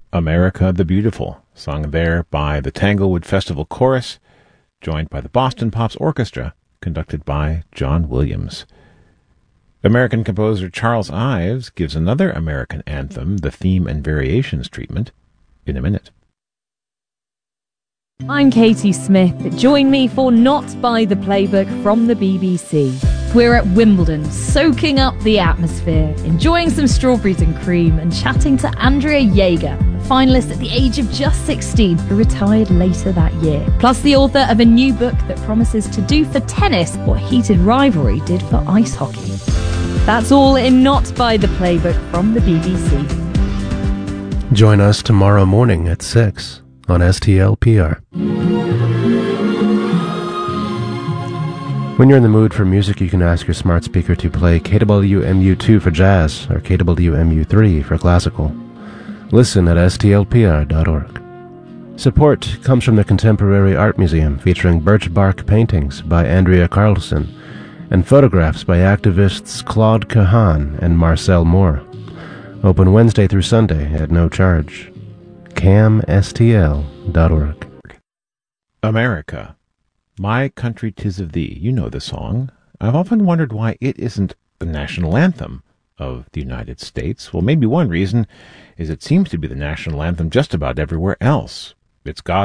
America the Beautiful, sung there by the Tanglewood Festival Chorus, joined by the Boston Pops Orchestra, conducted by John Williams. American composer Charles Ives gives another American anthem the theme and variations treatment in a minute. I'm Katie Smith. Join me for Not by the Playbook from the BBC. We're at Wimbledon, soaking up the atmosphere, enjoying some strawberries and cream, and chatting to Andrea Jaeger, a finalist at the age of just 16, who retired later that year. Plus the author of a new book that promises to do for tennis what heated rivalry did for ice hockey. That's all in Not by the Playbook from the BBC. Join us tomorrow morning at 6 on STLPR. When you're in the mood for music, you can ask your smart speaker to play KWMU2 for jazz or KWMU3 for classical. Listen at stlpr.org. Support comes from the Contemporary Art Museum, featuring birch bark paintings by Andrea Carlson and photographs by activists Claude Cahan and Marcel Moore. Open Wednesday through Sunday at no charge. camstl.org. America. My Country 'Tis of Thee. You know the song. I've often wondered why it isn't the national anthem of the United States. Well, maybe one reason is it seems to be the national anthem just about everywhere else. It's God's